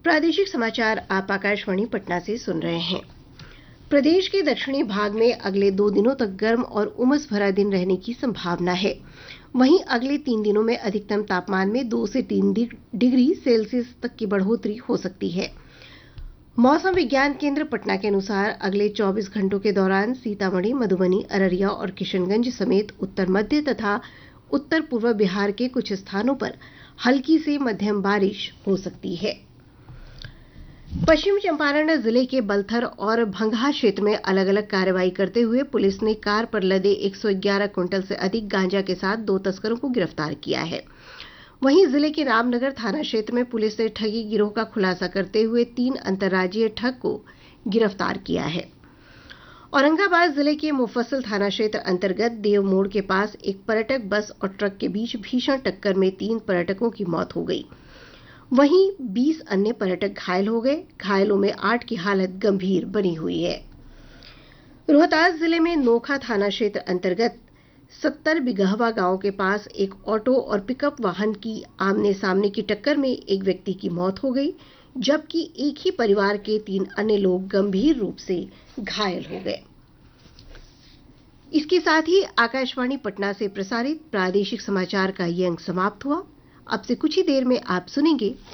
प्रादेशिक समाचार आप आकाशवाणी पटना से सुन रहे हैं। प्रदेश के दक्षिणी भाग में अगले 2 दिनों तक गर्म और उमस भरा दिन रहने की संभावना है। वहीं अगले 3 दिनों में अधिकतम तापमान में 2 से 3 डिग्री सेल्सियस तक की बढ़ोतरी हो सकती है। मौसम विज्ञान केंद्र पटना के अनुसार अगले 24 घंटों के दौरान सीतामढ़ी, मधुबनी, अररिया और किशनगंज समेत उत्तर मध्य तथा उत्तर पूर्व बिहार के कुछ स्थानों पर हल्की से मध्यम बारिश हो सकती है। पश्चिम चंपारण जिले के बलथर और भंगहा क्षेत्र में अलग अलग कार्रवाई करते हुए पुलिस ने कार पर लदे 111 क्विंटल से अधिक गांजा के साथ 2 तस्करों को गिरफ्तार किया है। वहीं जिले के रामनगर थाना क्षेत्र में पुलिस ने ठगी गिरोह का खुलासा करते हुए 3 अंतर्राज्यीय ठग को गिरफ्तार किया है। औरंगाबाद जिले के मुफस्सिल थाना क्षेत्र अंतर्गत देव मोड़ के पास एक पर्यटक बस और ट्रक के बीच भीषण टक्कर में 3 पर्यटकों की मौत हो गई। वहीं 20 अन्य पर्यटक घायल हो गए। घायलों में 8 की हालत गंभीर बनी हुई है। रोहतास जिले में नोखा थाना क्षेत्र अंतर्गत 70 बिगहवा गांव के पास एक ऑटो और पिकअप वाहन की आमने सामने की टक्कर में एक व्यक्ति की मौत हो गई, जबकि एक ही परिवार के 3 अन्य लोग गंभीर रूप से घायल हो गए। इसके साथ ही आकाशवाणी पटना से प्रसारित प्रादेशिक समाचार का ये अंक समाप्त हुआ। अब से कुछ ही देर में आप सुनेंगे